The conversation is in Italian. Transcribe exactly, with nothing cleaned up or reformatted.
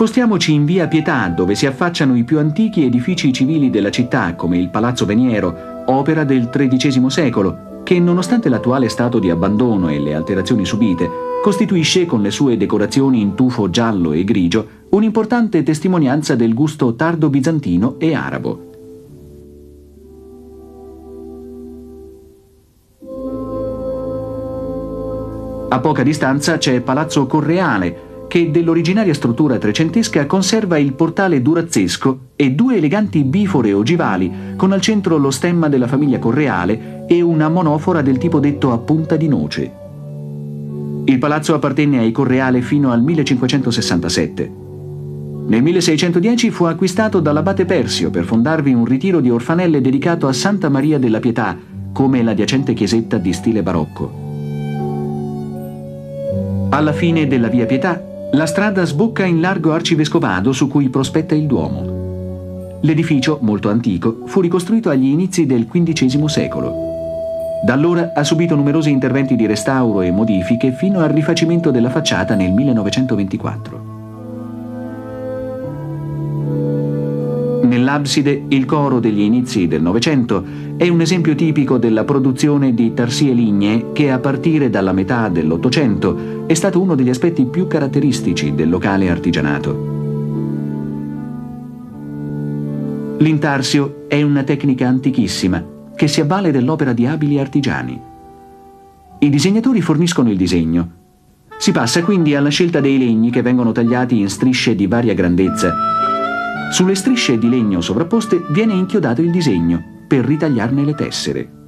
Spostiamoci in via Pietà, dove si affacciano i più antichi edifici civili della città, come il Palazzo Veniero, opera del tredicesimo secolo, che nonostante l'attuale stato di abbandono e le alterazioni subite, costituisce, con le sue decorazioni in tufo giallo e grigio, un'importante testimonianza del gusto tardo bizantino e arabo. A poca distanza c'è Palazzo Correale, che dell'originaria struttura trecentesca conserva il portale durazzesco e due eleganti bifore ogivali, con al centro lo stemma della famiglia Correale e una monofora del tipo detto a punta di noce. Il palazzo appartenne ai Correale fino al millecinquecentosessantasette. Nel milleseicentodieci fu acquistato dall'abate Persio per fondarvi un ritiro di orfanelle dedicato a Santa Maria della Pietà, come l'adiacente chiesetta di stile barocco. Alla fine della via Pietà, la strada sbocca in largo arcivescovado su cui prospetta il Duomo. L'edificio, molto antico, fu ricostruito agli inizi del quindicesimo secolo. Da allora ha subito numerosi interventi di restauro e modifiche fino al rifacimento della facciata nel millenovecentoventiquattro. Nell'abside, il coro degli inizi del Novecento è un esempio tipico della produzione di tarsie lignee che, a partire dalla metà dell'Ottocento, è stato uno degli aspetti più caratteristici del locale artigianato. L'intarsio è una tecnica antichissima che si avvale dell'opera di abili artigiani. I disegnatori forniscono il disegno. Si passa quindi alla scelta dei legni che vengono tagliati in strisce di varia grandezza. Sulle strisce di legno sovrapposte viene inchiodato il disegno per ritagliarne le tessere.